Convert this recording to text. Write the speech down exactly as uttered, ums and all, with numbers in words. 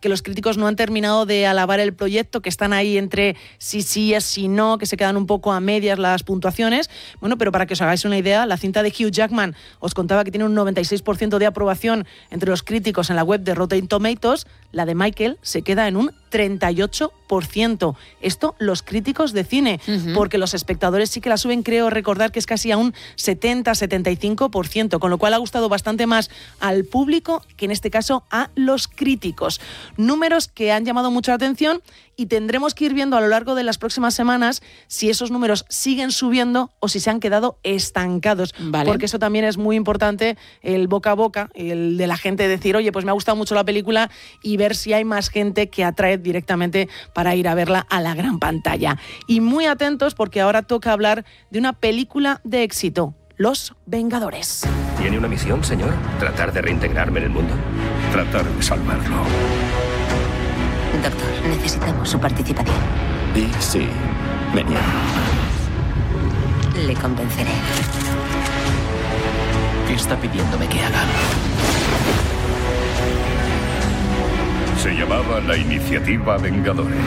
que los críticos no han terminado de alabar el proyecto, que están ahí entre sí, sí, sí, no, que se quedan un poco a medias las puntuaciones. Bueno, pero para que os hagáis una idea, la cinta de Hugh Jackman os contaba que tiene un noventa y seis por ciento de aprobación entre los críticos en la web de Rotten Tomatoes. La de Michael se queda en un treinta y ocho por ciento. Esto los críticos de cine, uh-huh. porque los espectadores sí que la suben, creo recordar que es casi a un setenta a setenta y cinco por ciento, con lo cual ha gustado bastante más al público que en este caso a los críticos. Números que han llamado mucho la atención y tendremos que ir viendo a lo largo de las próximas semanas si esos números siguen subiendo o si se han quedado estancados. Vale. Porque eso también es muy importante, el boca a boca, el de la gente decir, oye, pues me ha gustado mucho la película, y ver si hay más gente que atrae directamente para ir a verla a la gran pantalla. Y muy atentos porque ahora toca hablar de una película de éxito, Los Vengadores. ¿Tiene una misión, señor? ¿Tratar de reintegrarme en el mundo? Tratar de salvarlo. Doctor, necesitamos su participación. Y sí, me niego. Le convenceré. ¿Qué está pidiéndome que haga? Se llamaba la Iniciativa Vengadores.